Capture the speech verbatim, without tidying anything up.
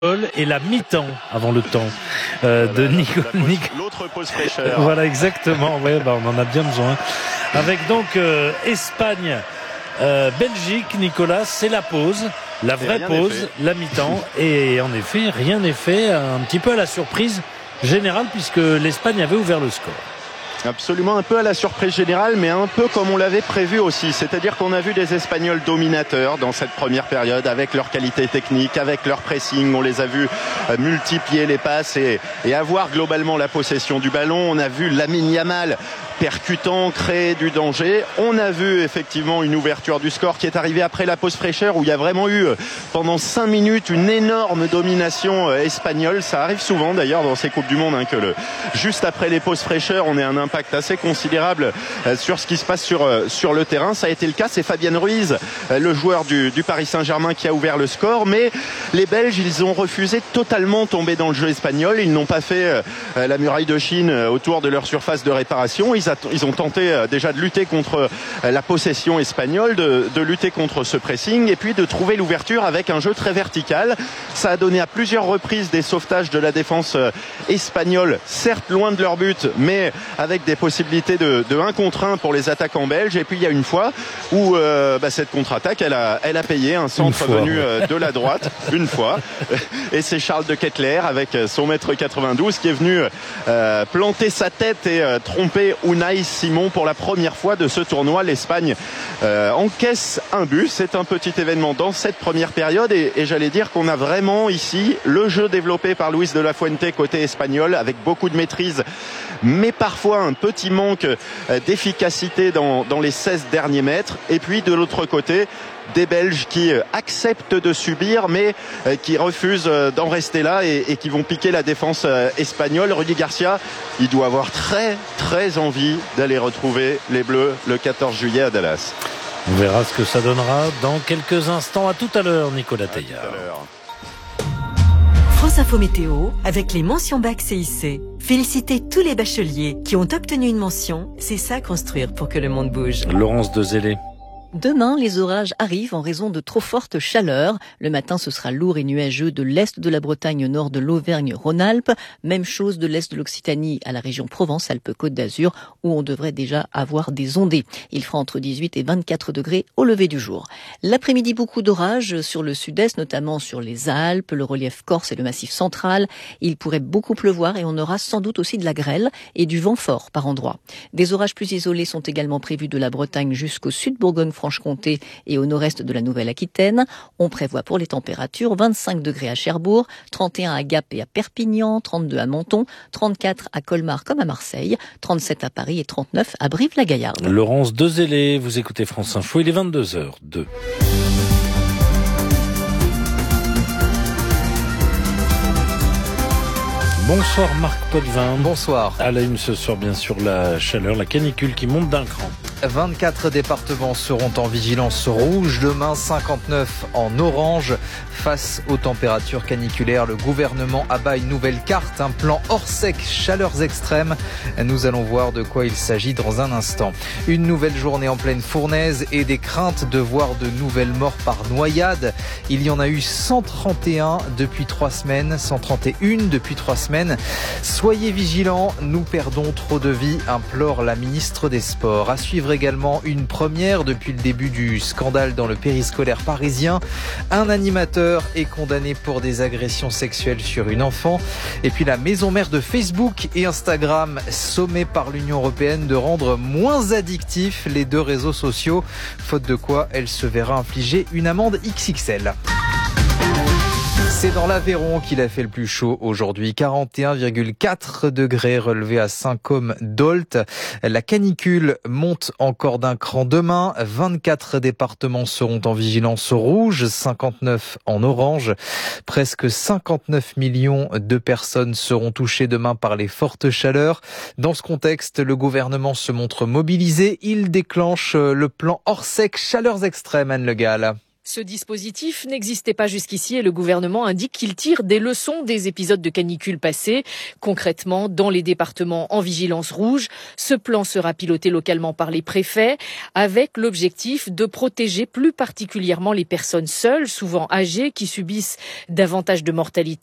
et la mi-temps avant le temps euh, de Nico. L'autre pause fraîcheur. Voilà, exactement. Ouais, bah, on en a bien besoin. Avec donc euh, Espagne, euh, Belgique, Nicolas, c'est la pause, la vraie pause, la mi-temps. Et en effet, rien n'est fait, un petit peu à la surprise générale, puisque l'Espagne avait ouvert le score. Absolument, un peu à la surprise générale, mais un peu comme on l'avait prévu aussi. C'est-à-dire qu'on a vu des Espagnols dominateurs dans cette première période, avec leur qualité technique, avec leur pressing. On les a vus multiplier les passes et, et avoir globalement la possession du ballon. On a vu Lamine Yamal percutant, créer du danger. On a vu effectivement une ouverture du score qui est arrivée après la pause fraîcheur, où il y a vraiment eu pendant cinq minutes une énorme domination espagnole. Ça arrive souvent d'ailleurs dans ces Coupes du Monde, hein, que le, juste après les pauses fraîcheurs, on ait un impact assez considérable sur ce qui se passe sur, sur le terrain. Ça a été le cas, c'est Fabian Ruiz, le joueur du, du Paris Saint-Germain, qui a ouvert le score, mais les Belges, ils ont refusé totalement de tomber dans le jeu espagnol. Ils n'ont pas fait la muraille de Chine autour de leur surface de réparation. Ils Ils ont tenté déjà de lutter contre la possession espagnole, de, de lutter contre ce pressing et puis de trouver l'ouverture avec un jeu très vertical. Ça a donné à plusieurs reprises des sauvetages de la défense espagnole, certes loin de leur but, mais avec des possibilités de, de un contre un pour les attaquants belges. Et puis il y a une fois où euh, bah, cette contre-attaque, elle a, elle a payé un centre fois, venu ouais. de la droite, une fois. Et c'est Charles de Ketteler avec son mètre quatre-vingt-douze qui est venu euh, planter sa tête et euh, tromper Unai Simon pour la première fois de ce tournoi. L'Espagne euh, encaisse un but. C'est un petit événement dans cette première période et, et j'allais dire qu'on a vraiment ici le jeu développé par Luis de la Fuente côté espagnol, avec beaucoup de maîtrise, mais parfois un petit manque d'efficacité dans, dans les seize derniers mètres. Et puis de l'autre côté, des Belges qui acceptent de subir, mais qui refusent d'en rester là et, et qui vont piquer la défense espagnole. Rudy Garcia, il doit avoir très très envie d'aller retrouver les Bleus le quatorze juillet à Dallas. On verra ce que ça donnera dans quelques instants. À tout à l'heure, Nicolas Teillard. France Info Météo avec les mentions bac C I C. Félicitez tous les bacheliers qui ont obtenu une mention. C'est ça construire pour que le monde bouge. Laurence de Zélé. Demain, les orages arrivent en raison de trop forte chaleur. Le matin, ce sera lourd et nuageux de l'est de la Bretagne au nord de l'Auvergne-Rhône-Alpes. Même chose de l'est de l'Occitanie à la région Provence-Alpes-Côte d'Azur, où on devrait déjà avoir des ondées. Il fera entre dix-huit et vingt-quatre degrés au lever du jour. L'après-midi, beaucoup d'orages sur le sud-est, notamment sur les Alpes, le relief corse et le massif central. Il pourrait beaucoup pleuvoir et on aura sans doute aussi de la grêle et du vent fort par endroits. Des orages plus isolés sont également prévus de la Bretagne jusqu'au sud Bourgogne Franche-Comté et au nord-est de la Nouvelle-Aquitaine. On prévoit pour les températures vingt-cinq degrés à Cherbourg, trente et un à Gap et à Perpignan, trente-deux à Menton, trente-quatre à Colmar comme à Marseille, trente-sept à Paris et trente-neuf à Brive-la-Gaillarde. Laurence de Zélé, vous écoutez France Info, il est vingt-deux heures deux. Bonsoir Marc Potvin. Bonsoir. À la une ce soir, bien sûr, la chaleur, la canicule qui monte d'un cran. vingt-quatre départements seront en vigilance rouge demain, cinquante-neuf en orange. Face aux températures caniculaires, le gouvernement abat une nouvelle carte, un plan hors sec, chaleurs extrêmes. Nous allons voir de quoi il s'agit dans un instant. Une nouvelle journée en pleine fournaise et des craintes de voir de nouvelles morts par noyade. Il y en a eu cent trente et un depuis trois semaines, cent trente et un depuis trois semaines. Soyez vigilants, nous perdons trop de vies, implore la ministre des Sports. À suivre également une première depuis le début du scandale dans le périscolaire parisien. Un animateur est condamné pour des agressions sexuelles sur une enfant. Et puis la maison mère de Facebook et Instagram, sommée par l'Union européenne de rendre moins addictifs les deux réseaux sociaux, faute de quoi elle se verra infliger une amende X X L. C'est dans l'Aveyron qu'il a fait le plus chaud aujourd'hui. quarante et un virgule quatre degrés relevés à Saint-Côme-d'Olt. La canicule monte encore d'un cran demain. vingt-quatre départements seront en vigilance rouge, cinquante-neuf en orange. Presque cinquante-neuf millions de personnes seront touchées demain par les fortes chaleurs. Dans ce contexte, le gouvernement se montre mobilisé. Il déclenche le plan hors sec chaleurs extrêmes, Anne Le Gall. Ce dispositif n'existait pas jusqu'ici et le gouvernement indique qu'il tire des leçons des épisodes de canicule passés. Concrètement, dans les départements en vigilance rouge, ce plan sera piloté localement par les préfets avec l'objectif de protéger plus particulièrement les personnes seules, souvent âgées, qui subissent davantage de mortalité.